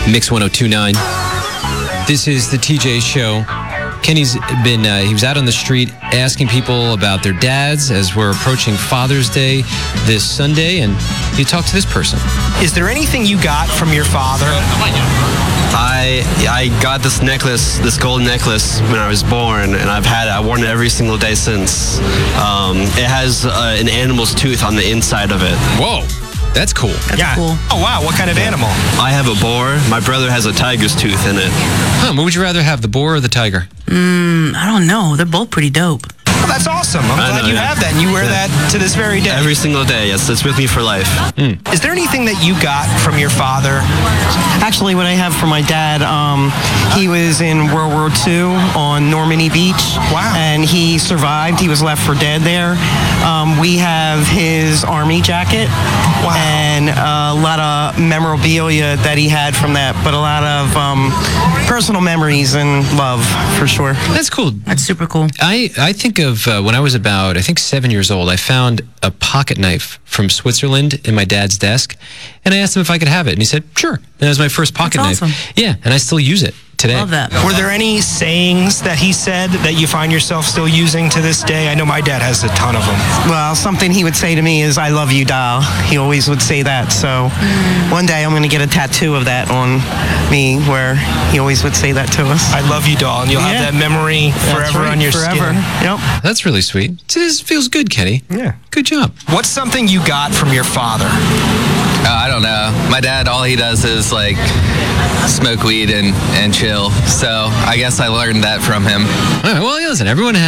Mix 102.9. This is the TJ Show. Kenny's been, he was out on the street asking people about their dads as we're approaching Father's Day this Sunday, and he talked to this person. Is there anything you got from your father? I got this necklace, this gold necklace, when I was born, and I've worn it every single day since. It has an animal's tooth on the inside of it. Whoa, that's cool. That's cool. Oh, wow. What kind of animal? I have a boar. My brother has a tiger's tooth in it. What would you rather have, the boar or the tiger? I don't know. They're both pretty dope. Well, that's awesome. I'm glad you have that, and you wear that to this very day. Every single day, yes. It's with me for life. Is there anything that you got from your father? Actually, what I have from my dad, he was in World War II on Normandy Beach. Wow. And he survived. He was left for dead there. We have his army jacket. Wow. And a lot of memorabilia that he had from that, but a lot of personal memories and love, for sure. That's cool. That's super cool. I think of when I was about, I think 7 years old, I found a pocket knife from Switzerland in my dad's desk, and I asked him if I could have it, and he said, sure. And it was my first pocket That's knife. awesome. Yeah, and I still use it today. Love that. Were there any sayings that he said that you find yourself still using to this day? I know my dad has a ton of them. Well, something he would say to me is, I love you, doll. He always would say that. So one day I'm going to get a tattoo of that on me where he always would say that to us. I love you, doll, and you'll have that memory forever on your forever. skin. Yep. That's really sweet. This feels good, Kenny. Yeah. Good job. What's something you got from your father? I don't know. My dad, all he does is like smoke weed and chill. So I guess I learned that from him. All right, well, listen, everyone